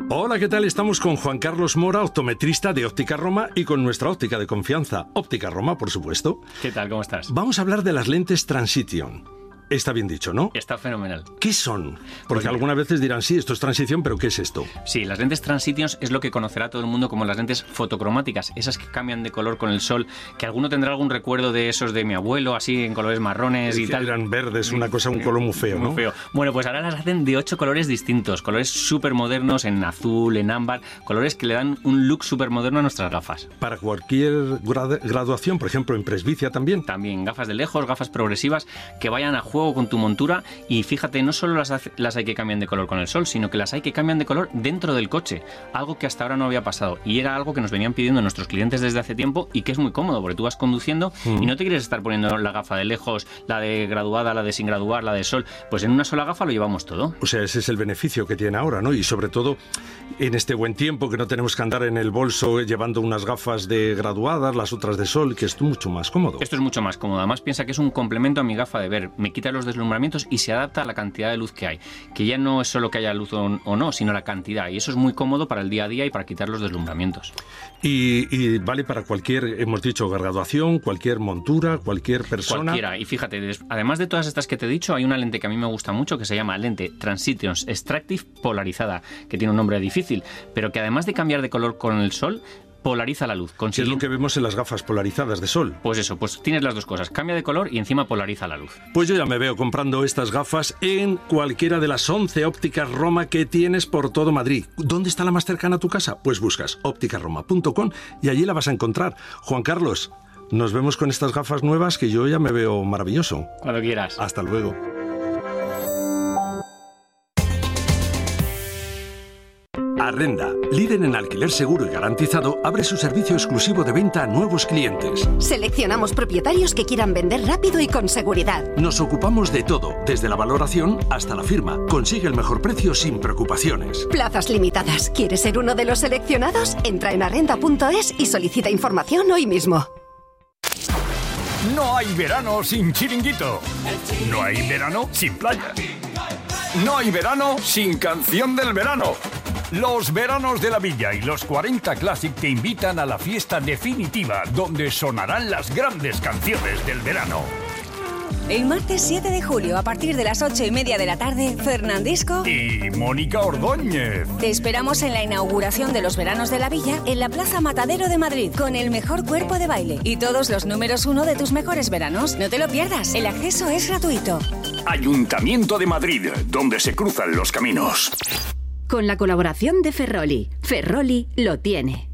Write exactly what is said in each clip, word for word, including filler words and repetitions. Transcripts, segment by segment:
Hola, ¿qué tal? Estamos con Juan Carlos Mora, optometrista de Óptica Roma, y con nuestra óptica de confianza, Óptica Roma, por supuesto. ¿Qué tal? ¿Cómo estás? Vamos a hablar de las lentes Transition. Está bien dicho, ¿no? Está fenomenal. ¿Qué son? Porque Pues algunas veces dirán, sí, esto es transición, pero ¿qué es esto? Sí, las lentes Transitions es lo que conocerá todo el mundo como las lentes fotocromáticas, esas que cambian de color con el sol, que alguno tendrá algún recuerdo de esos de mi abuelo, así en colores marrones y que tal. Eran verdes, una cosa, un color muy feo, ¿no? Muy feo. Bueno, pues ahora las hacen de ocho colores distintos, colores súper modernos, en azul, en ámbar, colores que le dan un look súper moderno a nuestras gafas. Para cualquier grad- graduación, por ejemplo, en presbicia también. También gafas de lejos, gafas progresivas, que vayan a juego con tu montura. Y fíjate, no solo las, hace- las hay que cambian de color con el sol, sino que las hay que cambian de color dentro del coche, algo que hasta ahora no había pasado, y era algo que nos venían pidiendo nuestros clientes desde hace tiempo y que es muy cómodo, porque tú vas conduciendo mm. y no te quieres estar poniendo la gafa de lejos, la de graduada, la de sin graduar, la de sol, pues en una sola gafa lo llevamos todo. O sea, ese es el beneficio que tiene ahora, ¿no? Y sobre todo en este buen tiempo, que no tenemos que andar en el bolso llevando unas gafas de graduadas, las otras de sol, que es mucho más cómodo. Esto es mucho más cómodo, además piensa que es un complemento a mi gafa de ver, me quita los deslumbramientos y se adapta a la cantidad de luz que hay, que ya no es solo que haya luz o, o no, sino la cantidad, y eso es muy cómodo para el día a día y para quitar los deslumbramientos. Y, y vale para cualquier, hemos dicho, graduación, cualquier montura, cualquier persona. Cualquiera, y fíjate, des, además de todas estas que te he dicho, hay una lente que a mí me gusta mucho que se llama lente Transitions Extractive polarizada, que tiene un nombre difícil, pero que además de cambiar de color con el sol, polariza la luz. ¿Qué es lo que vemos en las gafas polarizadas de sol? Pues eso, pues tienes las dos cosas, cambia de color y encima polariza la luz. Pues yo ya me veo comprando estas gafas en cualquiera de las once ópticas Roma que tienes por todo Madrid. ¿Dónde está la más cercana a tu casa? Pues buscas óptica roma punto com y allí la vas a encontrar. Juan Carlos, nos vemos con estas gafas nuevas que yo ya me veo maravilloso. Cuando quieras. Hasta luego. Arrenda, líder en alquiler seguro y garantizado, abre su servicio exclusivo de venta a nuevos clientes. Seleccionamos propietarios que quieran vender rápido y con seguridad. Nos ocupamos de todo, desde la valoración hasta la firma. Consigue el mejor precio sin preocupaciones. Plazas limitadas. ¿Quieres ser uno de los seleccionados? Entra en arrenda punto es y solicita información hoy mismo. No hay verano sin chiringuito. No hay verano sin playa. No hay verano sin canción del verano. Los veranos de la Villa y los cuarenta Classic te invitan a la fiesta definitiva donde sonarán las grandes canciones del verano. El martes siete de julio, a partir de las ocho y media de la tarde, Fernandisco y Mónica Ordóñez. Te esperamos en la inauguración de los veranos de la Villa en la Plaza Matadero de Madrid, con el mejor cuerpo de baile y todos los números uno de tus mejores veranos. No te lo pierdas, el acceso es gratuito. Ayuntamiento de Madrid, donde se cruzan los caminos. Con la colaboración de Ferroli. Ferroli lo tiene.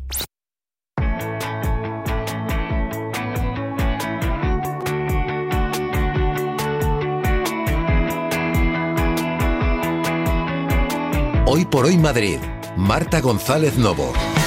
Hoy por hoy Madrid. Marta González Novo.